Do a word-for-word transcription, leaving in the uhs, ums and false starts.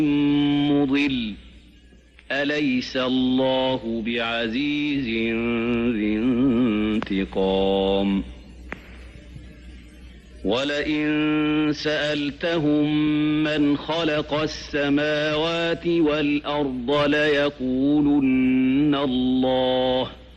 مضل أليس الله بعزيز ذي انتقام ولئن سألتهم من خلق السماوات والأرض ليقولن الله